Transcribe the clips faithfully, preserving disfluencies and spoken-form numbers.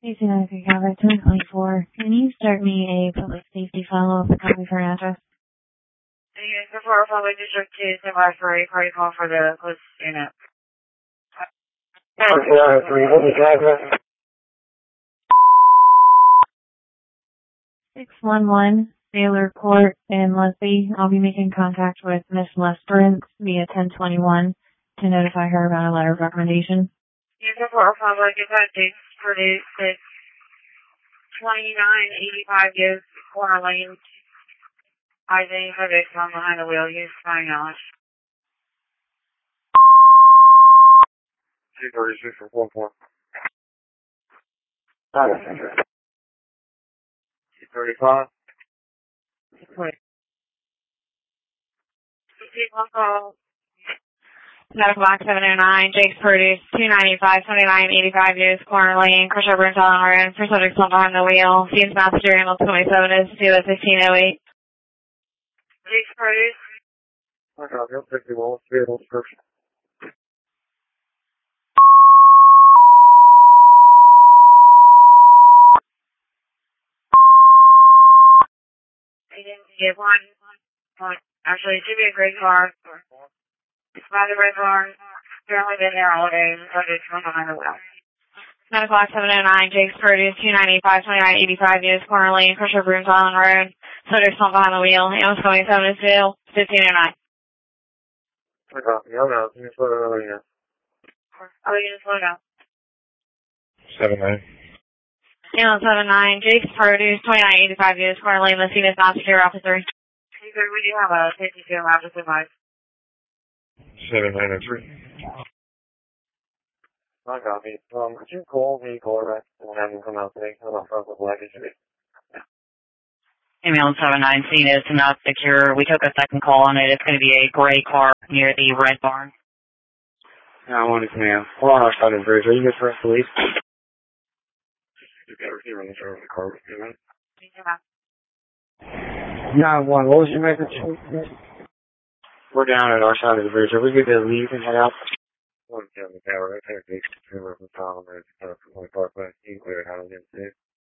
Station Nine Cover ten twenty-four. Can you start me a public safety follow-up and copy for an address? Yes, before Public District two, standby for a party call for the closed unit. six one one Baylor Court in Leslie. I'll be making contact with Miss Lesperance via ten twenty-one to notify her about a letter of recommendation. Yes, before Public, is that dates produced at twenty-nine eighty-five gives Corner Lane. I think subject on behind the wheel, use my knowledge. two thirty-six for one point. two thirty-five. Wait. One call. Medical box seven oh nine, Jake's Produce, two ninety-five, twenty-nine eighty-five use Corner Lane, Crusher Burns Island Road, for subject on behind the wheel, Seems Master Animal twenty-seven is due at fifteen oh eight. Jake's Produce. I got you. fifty-one, vehicle description. I didn't get one. one. Actually, it should be a gray car. It's by the red car. Apparently been there all day, subject on behind the wheel. nine o'clock, seven oh nine, Jake's Produce, two ninety-five, twenty-nine eighty-five use Corner Lane, Crusher Burns Island Road, subject on behind the wheel, Amos twenty-seven is due, fifteen oh nine. I got you. I'm out. Let me slow down again. Oh, you just slow down. seven nine. Amos seven nine, Jake's Produce, twenty-nine eighty-five use Corner Lane, Messina, not secure officer. We do have a fifty-two officer advice. seven nine oh three. I got me. Um, could you call the caller back and have him come out today? I'm not front with black issue. Email seven nine C is not secure. We took a second call on it. It's going to be a gray car near the red barn. Yeah, I wanted to know. Well, I started bridge. Are you good for us to leave? You got a receiver on the front of the car with you, man. nine one, what was your message? We're down at our side of the bridge. Are we good to leave and head out? One down the tower. I think it's consumer from Tom and it's from my parkway. You can clear it out again, too.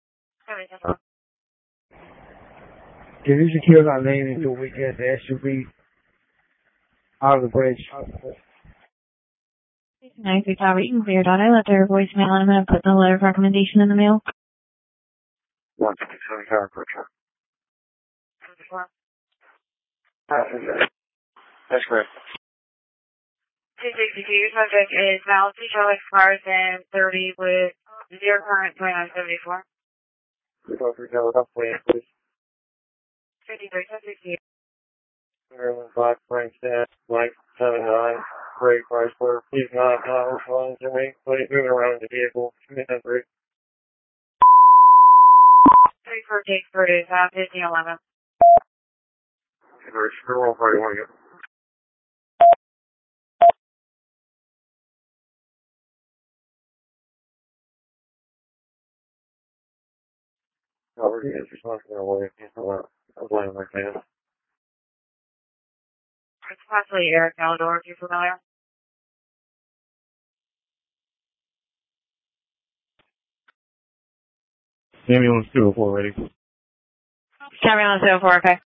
Can you secure our lane until we get the S U V out of the bridge? Station Nine Cover, you can clear it out. I left her a voicemail and I'm going to put the letter of recommendation in the mail. one fifty-seven tower per truck. That's correct. two sixty-two, subject is Malice Charlie Cars and thirty with zero current twenty-nine seventy-four. We go through tower up way, please. fifty-three, sixty-eight. Maryland five, Frank Stat, Mike seven nine, Craig Chrysler, please not, not responding to me. Please moving around the vehicle. Command three. three for Jake's Produce, uh, fifteen eleven. Very sure, I'll probably want to get. Oh, we're getting responsible away. I'm blaming my fans. It's possibly Eric Alidor, if you're familiar. Ambulance two oh four ready. Ambulance two oh four, okay.